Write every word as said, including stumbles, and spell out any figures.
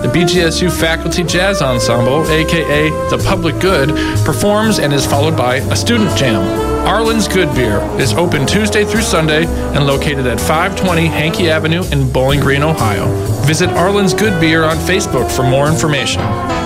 The B G S U Faculty Jazz Ensemble, aka The Public Good, performs and is followed by a student jam. Arlen's Good Beer is open Tuesday through Sunday and located at five twenty Hankey Avenue in Bowling Green, Ohio. Visit Arlen's Good Beer on Facebook for more information.